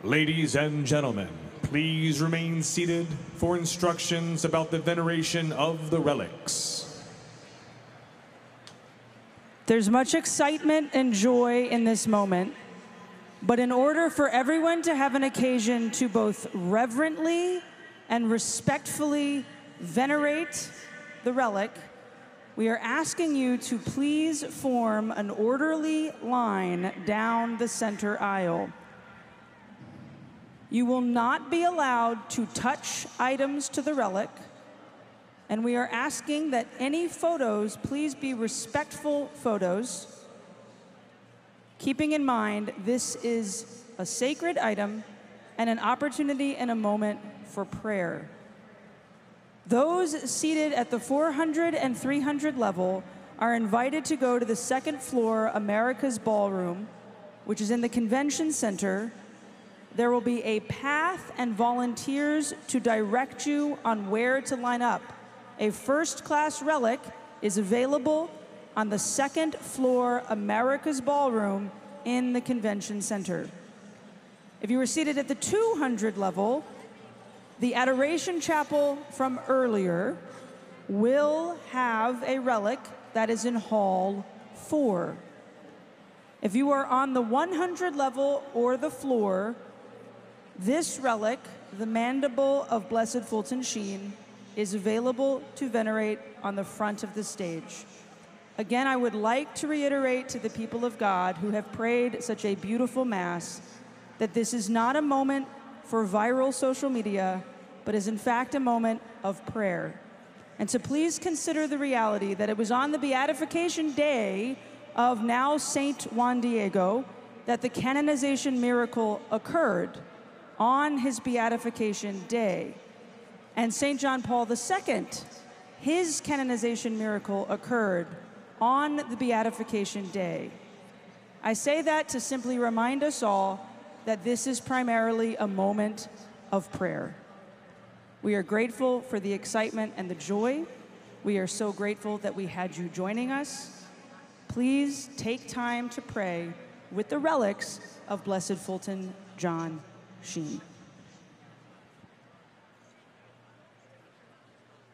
Ladies and gentlemen, please remain seated for instructions about the veneration of the relics. There's much excitement and joy in this moment, but in order for everyone to have an occasion to both reverently and respectfully venerate the relic, we are asking you to please form an orderly line down the center aisle. You will not be allowed to touch items to the relic, and we are asking that any photos please be respectful photos, keeping in mind this is a sacred item and an opportunity and a moment for prayer. Those seated at the 400 and 300 level are invited to go to the second floor America's Ballroom, which is in the Convention Center. There will be a path and volunteers to direct you on where to line up. A first-class relic is available on the second floor America's Ballroom in the Convention Center. If you were seated at the 200 level, the Adoration Chapel from earlier will have a relic that is in Hall 4. If you are on the 100 level or the floor, this relic, the mandible of Blessed Fulton Sheen, is available to venerate on the front of the stage. Again, I would like to reiterate to the people of God who have prayed such a beautiful Mass that this is not a moment for viral social media, but is in fact a moment of prayer. And so please consider the reality that it was on the beatification day of now Saint Juan Diego that the canonization miracle occurred on his beatification day. And St. John Paul II, his canonization miracle occurred on the beatification day. I say that to simply remind us all that this is primarily a moment of prayer. We are grateful for the excitement and the joy. We are so grateful that we had you joining us. Please take time to pray with the relics of Blessed Fulton John Sheen.